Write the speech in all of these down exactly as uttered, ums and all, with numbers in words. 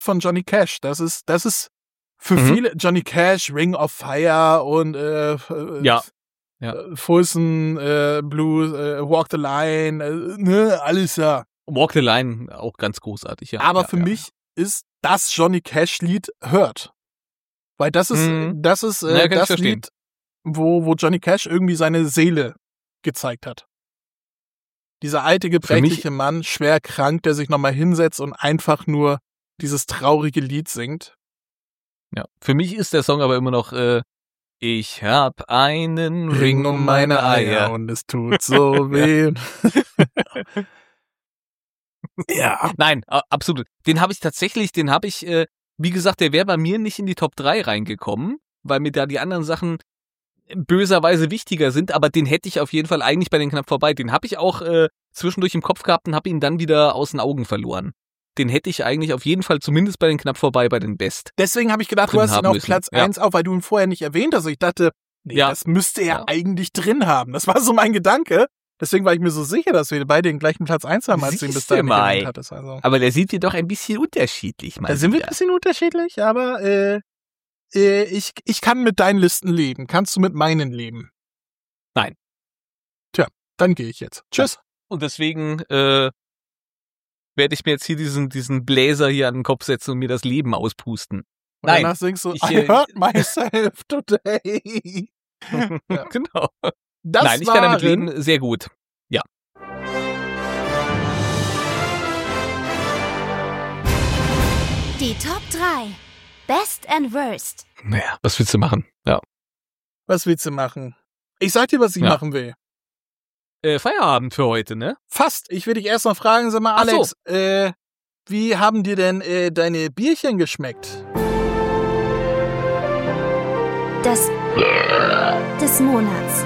von Johnny Cash. Das ist, das ist für Mhm. viele Johnny Cash, Ring of Fire und äh, äh, Ja. Ja. äh, Folsom äh, Blues, äh, Walk the Line, äh, ne, alles ja. Walk the Line, auch ganz großartig, ja. Aber ja, für ja. mich ist das Johnny Cash-Lied Hurt. Weil das ist, Mhm. das ist äh, Ja, kann ich das verstehen. Lied, wo, wo Johnny Cash irgendwie seine Seele gezeigt hat. Dieser alte, gebrechliche Mann, schwer krank, der sich nochmal hinsetzt und einfach nur dieses traurige Lied singt. Ja. Für mich ist der Song aber immer noch äh, Ich hab einen Ring um meine Eier. und es tut so weh. Ja. Nein, a- absolut. Den habe ich tatsächlich, den habe ich, äh, wie gesagt, der wäre bei mir nicht in die Top drei reingekommen, weil mir da die anderen Sachen böserweise wichtiger sind, aber den hätte ich auf jeden Fall eigentlich bei den knapp vorbei. Den habe ich auch äh, zwischendurch im Kopf gehabt und habe ihn dann wieder aus den Augen verloren. Den hätte ich eigentlich auf jeden Fall zumindest bei den knapp vorbei bei den Best. Deswegen habe ich gedacht, du Drin hast ihn haben auf müssen. Platz Ja. eins auf, weil du ihn vorher nicht erwähnt hast. Ich dachte, nee, Ja. das müsste er Ja. eigentlich drin haben. Das war so mein Gedanke. Deswegen war ich mir so sicher, dass wir beide den gleichen Platz eins haben, als du ihn bis Siehste dahin nicht mal. erwähnt hattest. Also. Aber da sind wir doch ein bisschen unterschiedlich, mal Da sind wir wieder. ein bisschen unterschiedlich, aber äh, äh, ich, ich kann mit deinen Listen leben. Kannst du mit meinen leben? Nein. Tja, dann gehe ich jetzt. Tschüss. Und deswegen äh, werde ich mir jetzt hier diesen, diesen Bläser hier an den Kopf setzen und mir das Leben auspusten. Und Nein. danach singst du, Ich, I äh, hurt myself today. Ja. Genau. Das Nein, ich kann damit waren- leben, sehr gut. Die Top drei. Best and Worst. Naja, was willst du machen? Ja. Was willst du machen? Ich sag dir, was ich Ja. machen will. Äh, Feierabend für heute, ne? Fast. Ich will dich erst noch fragen, sag mal, Ach so. Alex, äh, wie haben dir denn äh, deine Bierchen geschmeckt? Das des Monats.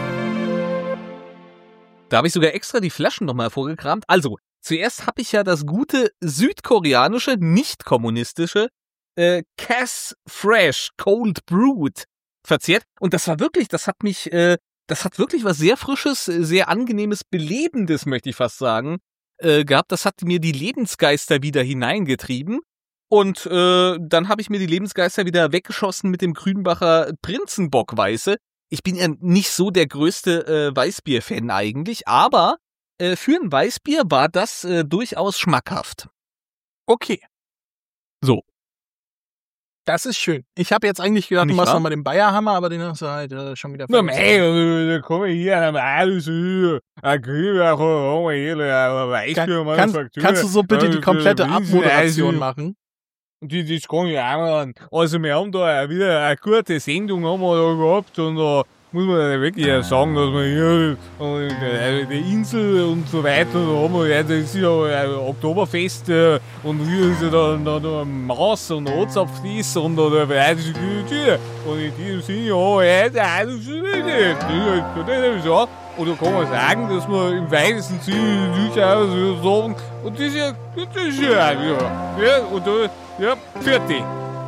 Da habe ich sogar extra die Flaschen nochmal vorgekramt. Also, zuerst habe ich ja das gute südkoreanische, nicht kommunistische äh, Cass Fresh Cold Brewed verzehrt. Und das war wirklich, das hat mich, äh, das hat wirklich was sehr Frisches, äh, sehr Angenehmes, Belebendes, möchte ich fast sagen, äh, gehabt. Das hat mir die Lebensgeister wieder hineingetrieben. Und äh, dann habe ich mir die Lebensgeister wieder weggeschossen mit dem Grünbacher Prinzenbock-Weiße. Ich bin ja nicht so der größte äh, Weißbier-Fan eigentlich, aber äh, für ein Weißbier war das äh, durchaus schmackhaft. Okay. So. Das ist schön. Ich habe jetzt eigentlich gedacht, Nicht du machst wahr? nochmal den Bayerhammer, aber den hast du halt äh, schon wieder Na, vergessen. ey, da komme ich hier an alles hier. Ein Grünbacher, ein Weißbier, Kann, kannst, kannst du so bitte die komplette Abmoderation machen? Die, das kann ich auch machen. Also wir haben da wieder eine gute Sendung haben wir da gehabt und da muss man ja wirklich auch sagen, dass wir hier äh, die Insel und so weiter, da haben wir ja, das ist ja ein Oktoberfest äh, und hier ist ja da, da, da Maus und Ozapfdies und da der weiße Güte und in diesem Sinne, ja, ja, das ist so. Oder kann man sagen, dass wir im weitesten Sinne durchaus sagen, und das ist ja, das ist ja, ja, ja, und da, ja, fertig.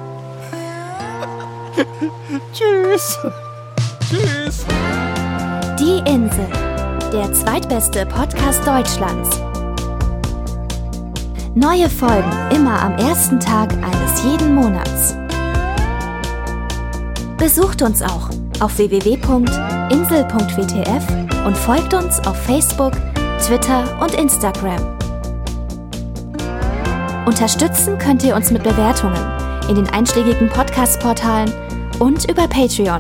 Tschüss. Tschüss. Die Insel. Der zweitbeste Podcast Deutschlands. Neue Folgen immer am ersten Tag eines jeden Monats. Besucht uns auch auf w w w punkt insel punkt w t f und folgt uns auf Facebook, Twitter und Instagram. Unterstützen könnt ihr uns mit Bewertungen in den einschlägigen Podcast-Portalen und über Patreon.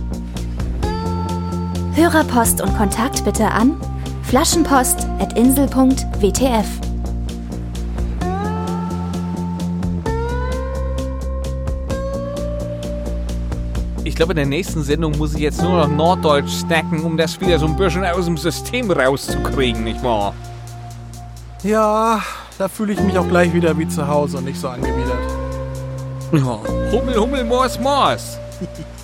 Hörerpost und Kontakt bitte an flaschenpost at insel punkt w t f. Ich glaube, in der nächsten Sendung muss ich jetzt nur noch Norddeutsch snacken, um das wieder so ein bisschen aus dem System rauszukriegen, nicht wahr? Ja, da fühle ich mich auch gleich wieder wie zu Hause und nicht so angewidert. Ja. Hummel, Hummel, Mors, Mors.